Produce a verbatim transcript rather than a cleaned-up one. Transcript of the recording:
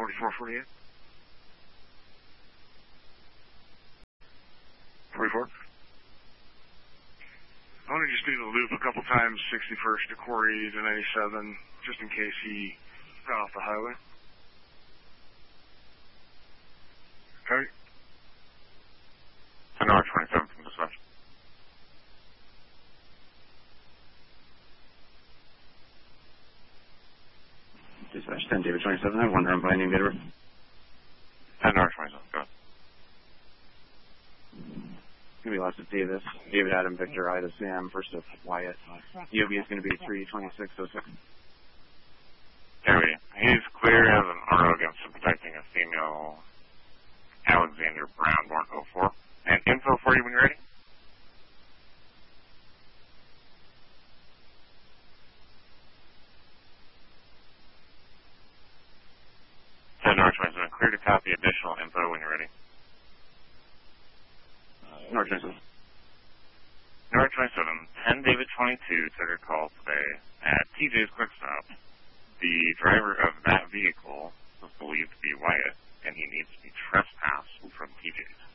forty-four forty-eight. forty-four. I want to just do the loop a couple times, sixty-first to Quarry to ninety-seven, just in case he got off the highway. Okay. ten R twenty-seven from dispatch. Dispatch ten, David twenty-seven, I have one run by name Gator. ten R twenty-seven, go ahead. Going to be lost of Davis, David Adam, Victor, Ida, Sam, first of Wyatt. U O B is going to be three twenty-six oh six. There we go. He's clear as an R O against protecting a female Alexander Brown, born oh four. And info for you when you're ready. ten R twenty-seven, clear to copy additional info when you're ready. North twenty-seven. North twenty-seven, ten David twenty-two took a call today at T J's Quick Stop. The driver of that vehicle was believed to be Wyatt, and he needs to be trespassed from T J's.